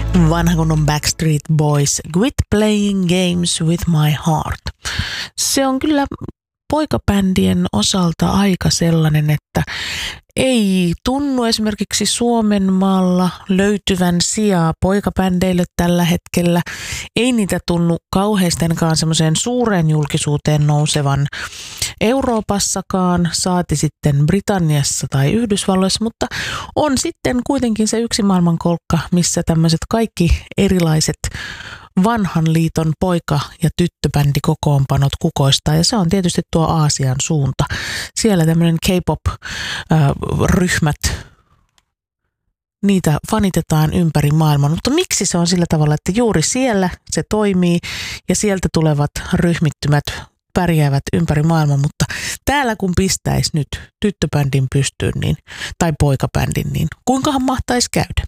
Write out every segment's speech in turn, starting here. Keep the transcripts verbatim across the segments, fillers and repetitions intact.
Vanha kunnon Backstreet Boys, Quit Playing Games with My Heart. Se on kyllä poikabändien osalta aika sellainen, että ei tunnu esimerkiksi Suomen maalla löytyvän sijaa poikabändeille tällä hetkellä. Ei niitä tunnu kauheastenkaan semmoiseen suureen julkisuuteen nousevan Euroopassakaan, saati sitten Britanniassa tai Yhdysvalloissa, mutta on sitten kuitenkin se yksi maailmankolkka, missä tämmöiset kaikki erilaiset vanhan liiton poika- ja tyttöbändikokoonpanot kukoistaa, ja se on tietysti tuo Aasian suunta. Siellä tämmöinen K-pop-ryhmät, niitä fanitetaan ympäri maailman, mutta miksi se on sillä tavalla, että juuri siellä se toimii ja sieltä tulevat ryhmittymät pärjäävät ympäri maailman, mutta täällä kun pistäisi nyt tyttöbändin pystyyn niin, tai poikabändin, niin kuinkahan mahtaisi käydä?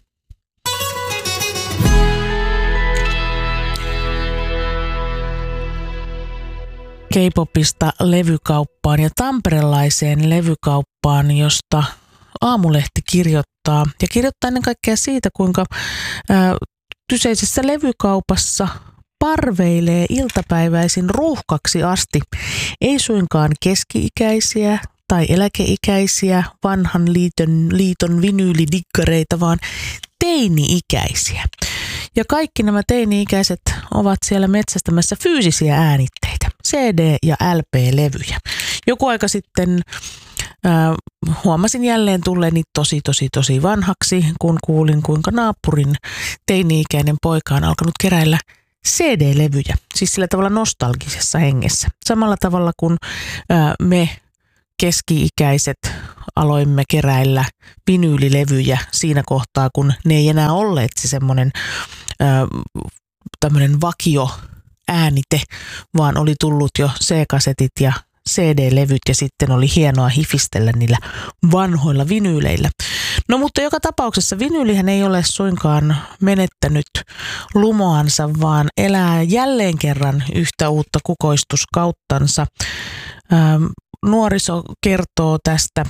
K-popista levykauppaan ja tamperelaiseen levykauppaan, josta Aamulehti kirjoittaa. Ja kirjoittaa ennen kaikkea siitä, kuinka ää, kyseisessä levykaupassa parveilee iltapäiväisin ruuhkaksi asti. Ei suinkaan keski-ikäisiä tai eläkeikäisiä vanhan liiton, liiton vinyylidiggareita, vaan teini-ikäisiä. Ja kaikki nämä teini-ikäiset ovat siellä metsästämässä fyysisiä äänitteitä, C D- ja L P-levyjä. Joku aika sitten äh, huomasin jälleen tulleeni tosi, tosi, tosi vanhaksi, kun kuulin, kuinka naapurin teini-ikäinen poika on alkanut keräillä C D-levyjä, siis sillä tavalla nostalgisessa hengessä. Samalla tavalla kuin äh, me keski-ikäiset aloimme keräillä vinyylilevyjä siinä kohtaa, kun ne ei enää olleet se semmoinen tämmöinen vakio äänite, vaan oli tullut jo C-kasetit ja C D-levyt ja sitten oli hienoa hifistellä niillä vanhoilla vinyyleillä. No mutta joka tapauksessa vinyylihän ei ole suinkaan menettänyt lumoansa, vaan elää jälleen kerran yhtä uutta kukoistuskauttansa. Ähm, nuoriso kertoo tästä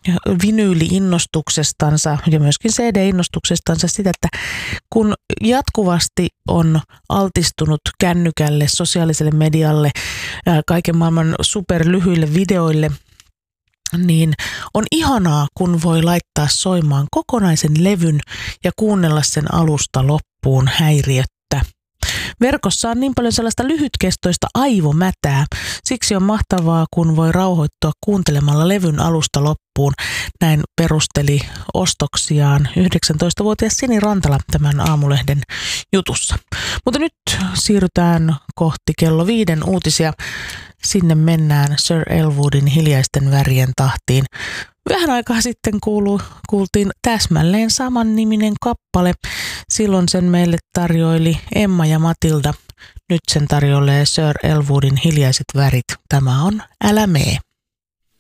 vinyyli-innostuksestansa ja myöskin C D-innostuksestansa sitä, että kun jatkuvasti on altistunut kännykälle, sosiaaliselle medialle, kaiken maailman superlyhyille videoille, niin on ihanaa, kun voi laittaa soimaan kokonaisen levyn ja kuunnella sen alusta loppuun häiriöttä. Verkossa on niin paljon sellaista lyhytkestoista aivomätää. Siksi on mahtavaa, kun voi rauhoittua kuuntelemalla levyn alusta loppuun. Näin perusteli ostoksiaan yhdeksäntoistavuotias Sini Rantala tämän Aamulehden jutussa. Mutta nyt siirrytään kohti kello viiden uutisia. Sinne mennään Sir Elwoodin Hiljaisten värien tahtiin. Vähän aikaa sitten kuulu, kuultiin täsmälleen saman niminen kappale. Silloin sen meille tarjoili Emma ja Matilda. Nyt sen tarjoilee Sir Elwoodin Hiljaiset värit. Tämä on Älä mee.